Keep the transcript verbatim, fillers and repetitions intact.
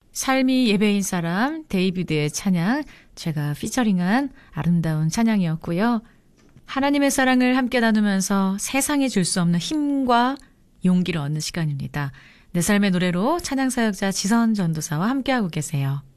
삶이 예배인 사람 데이비드의 찬양, 제가 피처링한 아름다운 찬양이었고요. 하나님의 사랑을 함께 나누면서 세상에 줄 수 없는 힘과 용기를 얻는 시간입니다. 내 삶의 노래로 찬양사역자 지선 전도사와 함께하고 계세요.